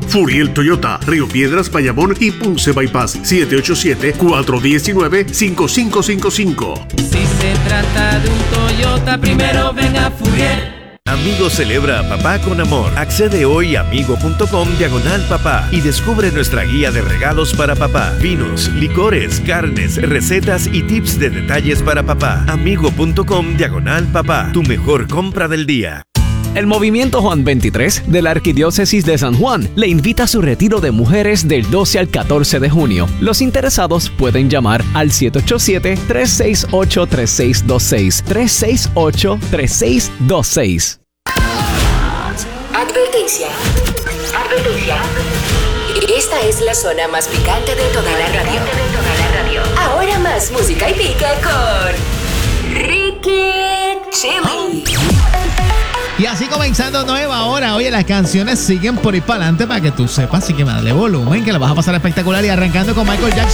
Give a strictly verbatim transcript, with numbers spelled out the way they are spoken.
Furiel Toyota, Río Piedras, Bayamón y Ponce Bypass. siete ocho siete, cuatro uno nueve, cinco cinco cinco cinco. Si se trata de un Toyota, primero ven a Furiel. Amigo celebra a papá con amor. Accede hoy a amigo.com diagonal papá y descubre nuestra guía de regalos para papá. Vinos, licores, carnes, recetas y tips de detalles para papá. Amigo.com diagonal papá. Tu mejor compra del día. El Movimiento Juan veintitrés de la Arquidiócesis de San Juan le invita a su retiro de mujeres del doce al catorce de junio. Los interesados pueden llamar al siete ocho siete, tres seis ocho, tres seis dos seis, tres seis ocho, tres seis dos seis. Advertencia. Advertencia. Esta es la zona más picante de toda la radio. Ahora más música y pique con Ricky Chili. Y así comenzando nueva hora. Oye, las canciones siguen por ir para adelante para que tú sepas. Así que dale volumen, que la vas a pasar espectacular. Y arrancando con Michael Jackson.